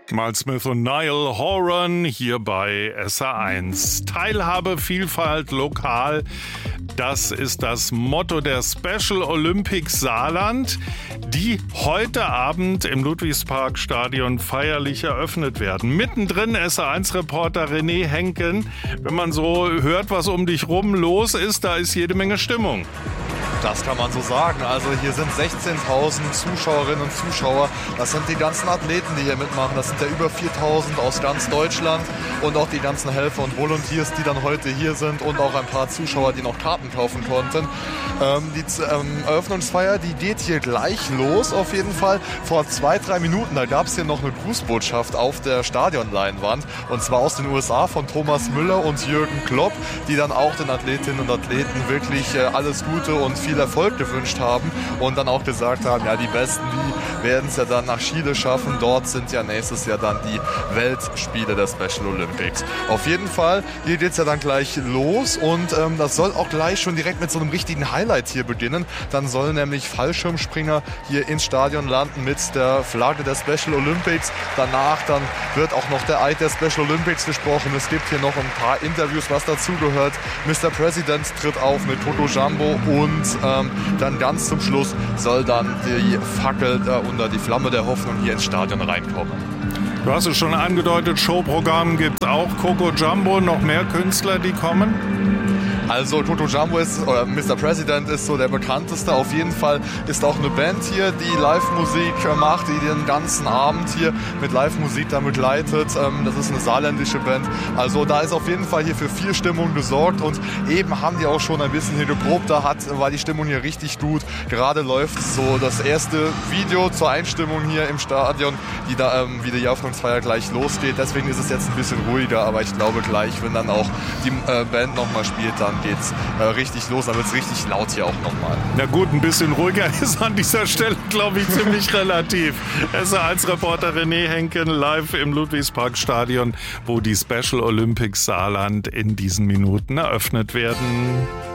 Miles Smith und Niall Horan hier bei SR1. Teilhabe, Vielfalt, lokal. Das ist das Motto der Special Olympics Saarland, die heute Abend im Ludwigsparkstadion feierlich eröffnet werden. Mittendrin SR1-Reporter René Henken. Wenn man so hört, was um dich rum los ist, da ist jede Menge Stimmung. Das kann man so sagen. Also hier sind 16.000 Zuschauerinnen und Zuschauer. Das sind die ganzen Athleten, die hier mitmachen. Das sind ja über 4.000 aus ganz Deutschland und auch die ganzen Helfer und Volunteers, die dann heute hier sind und auch ein paar Zuschauer, die noch Karten kaufen konnten. Die Eröffnungsfeier, die geht hier gleich los auf jeden Fall. Vor 2-3 Minuten, da gab es hier noch eine Grußbotschaft auf der Stadionleinwand und zwar aus den USA von Thomas Müller und Jürgen Klopp, die dann auch den Athletinnen und Athleten wirklich alles Gute und viel Erfolg gewünscht haben und dann auch gesagt haben, ja, die Besten, die werden es ja dann nach Chile schaffen. Dort sind ja nächstes Jahr dann die Weltspiele der Special Olympics. Auf jeden Fall, hier geht es ja dann gleich los und das soll auch gleich schon direkt mit so einem richtigen Highlight hier beginnen. Dann sollen nämlich Fallschirmspringer hier ins Stadion landen mit der Flagge der Special Olympics. Danach dann wird auch noch der Eid der Special Olympics gesprochen. Es gibt hier noch ein paar Interviews, was dazugehört. Mr. President tritt auf mit Toto Jumbo und dann ganz zum Schluss soll dann die Fackel unter die Flamme der Hoffnung hier ins Stadion reinkommen. Du hast es schon angedeutet, Showprogramm gibt es auch. Coco Jumbo, noch mehr Künstler, die kommen? Also Toto Jumbo oder Mr. President ist so der bekannteste. Auf jeden Fall ist auch eine Band hier, die Live-Musik macht, die den ganzen Abend hier mit Live-Musik da begleitet. Das ist eine saarländische Band. Also da ist auf jeden Fall hier für viel Stimmung gesorgt und eben haben die auch schon ein bisschen hier geprobt. Da war die Stimmung hier richtig gut. Gerade läuft so das erste Video zur Einstimmung hier im Stadion, wie die Eröffnungsfeier gleich losgeht. Deswegen ist es jetzt ein bisschen ruhiger, aber ich glaube gleich, wenn dann auch die Band nochmal spielt, dann geht's richtig los, dann wird's richtig laut hier auch nochmal. Na gut, ein bisschen ruhiger ist an dieser Stelle, glaube ich, ziemlich relativ. SR1-Reporter René Henken live im Ludwigsparkstadion, wo die Special Olympics Saarland in diesen Minuten eröffnet werden.